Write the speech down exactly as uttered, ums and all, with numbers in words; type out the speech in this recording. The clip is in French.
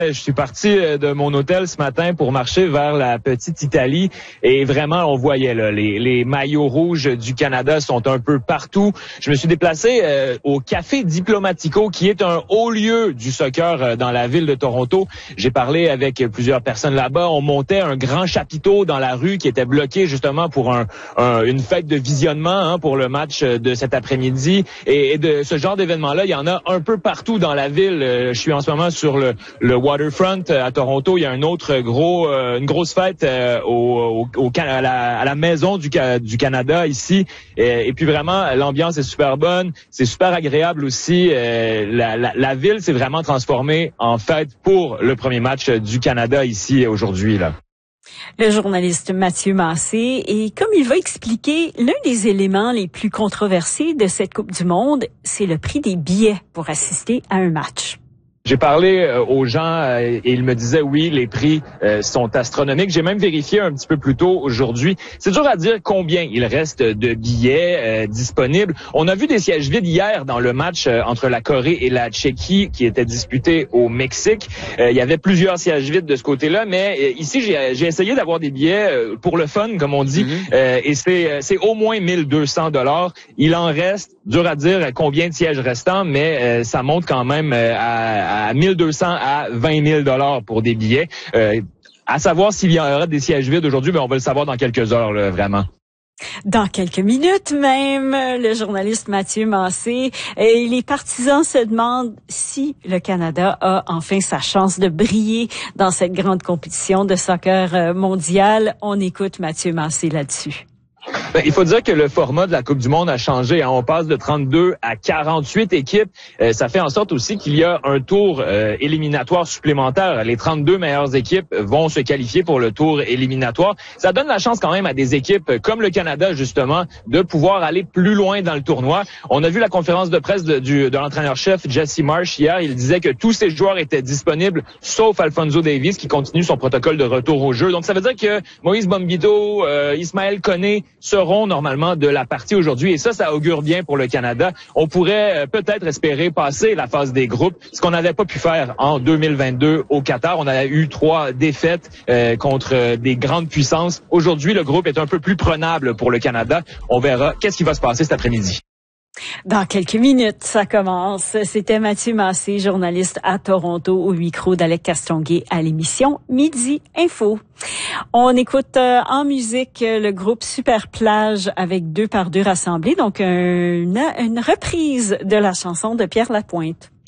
Je suis parti de mon hôtel ce matin pour marcher vers la petite Italie et vraiment on voyait là, les, les maillots rouges du Canada sont un peu partout. Je me suis déplacé euh, au Café Diplomatico qui est un haut lieu du soccer euh, dans la ville de Toronto. J'ai parlé avec plusieurs personnes là-bas. On montait un grand chapiteau dans la rue qui était bloqué justement pour un, un une fête de visionnement hein, pour le match de cet après-midi. Et, et de ce genre d'événement-là, il y en a un peu partout dans la ville. Je suis en ce moment sur le, le Waterfront à Toronto. Il y a un autre gros, euh, une grosse fête euh, au, au, au à, la, à la maison du, du Canada ici. Et, et puis vraiment, l'ambiance est super bonne, c'est super agréable aussi. Euh, la, la, la ville s'est vraiment transformée en fête pour le premier match du Canada ici aujourd'hui là. Le journaliste Mathieu Massé, et comme il va expliquer, l'un des éléments les plus controversés de cette Coupe du Monde, c'est le prix des billets pour assister à un match. J'ai parlé euh, aux gens euh, et ils me disaient oui, les prix euh, sont astronomiques. J'ai même vérifié un petit peu plus tôt aujourd'hui. C'est dur à dire combien il reste de billets euh, disponibles. On a vu des sièges vides hier dans le match euh, entre la Corée et la Tchéquie qui était disputé au Mexique. Euh, il y avait plusieurs sièges vides de ce côté-là, mais euh, ici j'ai, j'ai essayé d'avoir des billets euh, pour le fun, comme on dit, mm-hmm. euh, et c'est, c'est au moins mille deux cents dollars. Il en reste, dur à dire combien de sièges restants, mais euh, ça monte quand même euh, à à mille deux cents à vingt mille dollars pour des billets. Euh, à savoir s'il y aura des sièges vides aujourd'hui, mais on va le savoir dans quelques heures, là, vraiment. Dans quelques minutes même, le journaliste Mathieu Massé et les partisans se demandent si le Canada a enfin sa chance de briller dans cette grande compétition de soccer mondial. On écoute Mathieu Massé là-dessus. Ben, il faut dire que le format de la Coupe du Monde a changé. Hein. On passe de trente-deux à quarante-huit équipes. Euh, ça fait en sorte aussi qu'il y a un tour euh, éliminatoire supplémentaire. Les trente-deux meilleures équipes vont se qualifier pour le tour éliminatoire. Ça donne la chance quand même à des équipes comme le Canada, justement, de pouvoir aller plus loin dans le tournoi. On a vu la conférence de presse de, du, de l'entraîneur-chef Jesse Marsh hier. Il disait que tous ses joueurs étaient disponibles, sauf Alphonso Davies, qui continue son protocole de retour au jeu. Donc, ça veut dire que Moïse Bombito, euh, Ismaël Koné seront normalement de la partie aujourd'hui. Et ça, ça augure bien pour le Canada. On pourrait euh, peut-être espérer passer la phase des groupes, ce qu'on n'avait pas pu faire en deux mille vingt-deux au Qatar. On a eu trois défaites euh, contre euh, des grandes puissances. Aujourd'hui, le groupe est un peu plus prenable pour le Canada. On verra qu'est-ce qui va se passer cet après-midi. Dans quelques minutes, ça commence. C'était Mathieu Massé, journaliste à Toronto, au micro d'Alec Castonguay à l'émission Midi Info. On écoute euh, en musique le groupe Super Plage avec deux par deux rassemblés, donc une, une reprise de la chanson de Pierre Lapointe.